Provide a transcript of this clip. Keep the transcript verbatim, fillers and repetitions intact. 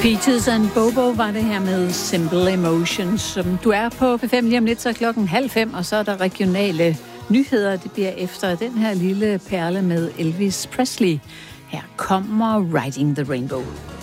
Peaches and Bobo var det her med Simple Emotions, som du er på P fem lige om lidt, så klokken halv fem, og så er der regionale nyheder. Det bliver efter den her lille perle med Elvis Presley. Her kommer Riding the Rainbow.